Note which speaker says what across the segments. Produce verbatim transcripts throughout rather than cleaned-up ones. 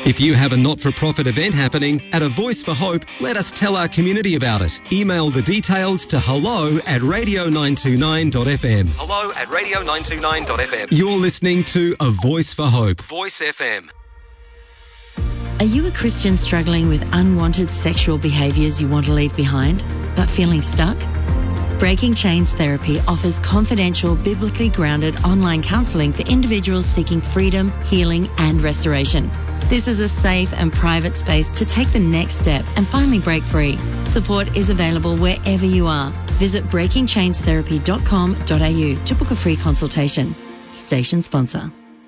Speaker 1: If you have a not-for-profit event happening at A Voice for Hope, let us tell our community about it. Email the details to hello at radio nine two nine dot f m. Hello at radio nine two nine dot f m. You're listening to A Voice for Hope, Voice F M.
Speaker 2: Are you a Christian struggling with unwanted sexual behaviours you want to leave behind, but feeling stuck? Breaking Chains Therapy offers confidential, biblically grounded online counselling for individuals seeking freedom, healing and restoration. This is a safe and private space to take the next step and finally break free. Support is available wherever you are. Visit breaking chains therapy dot com dot a u to book a free consultation. Station sponsor.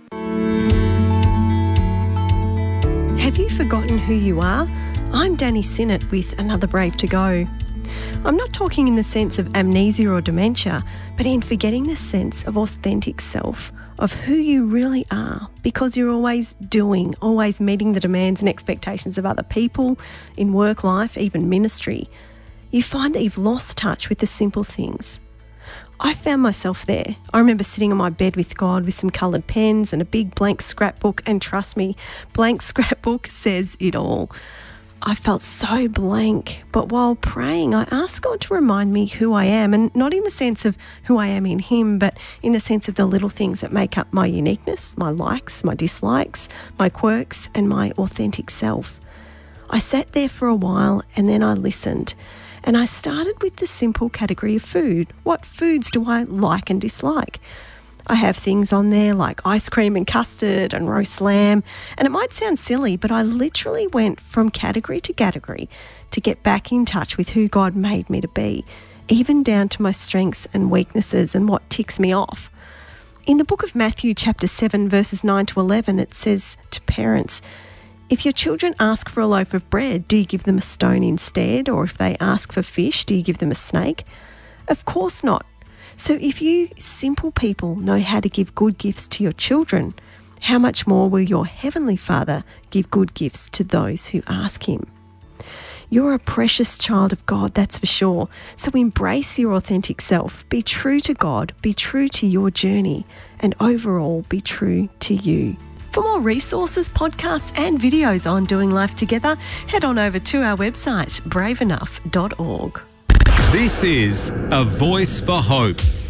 Speaker 3: Have you forgotten who you are? I'm Danny Sinnott with Another Brave to Go. I'm not talking in the sense of amnesia or dementia, but in forgetting the sense of authentic self, of who you really are, because you're always doing, always meeting the demands and expectations of other people, in work life, even ministry. You find that you've lost touch with the simple things. I found myself there. I remember sitting on my bed with God with some coloured pens and a big blank scrapbook, and trust me, blank scrapbook says it all. I felt so blank, but while praying, I asked God to remind me who I am, and not in the sense of who I am in Him, but in the sense of the little things that make up my uniqueness, my likes, my dislikes, my quirks, and my authentic self. I sat there for a while and then I listened, and I started with the simple category of food. What foods do I like and dislike? I have things on there like ice cream and custard and roast lamb, and it might sound silly, but I literally went from category to category to get back in touch with who God made me to be, even down to my strengths and weaknesses and what ticks me off. In the book of Matthew chapter seven verses nine to eleven, it says to parents, if your children ask for a loaf of bread, do you give them a stone instead? Or if they ask for fish, do you give them a snake? Of course not. So if you simple people know how to give good gifts to your children, how much more will your Heavenly Father give good gifts to those who ask Him? You're a precious child of God, that's for sure. So embrace your authentic self. Be true to God, be true to your journey, and overall be true to you. For more resources, podcasts and videos on doing life together, head on over to our website, brave enough dot org.
Speaker 1: This is A Voice for Hope.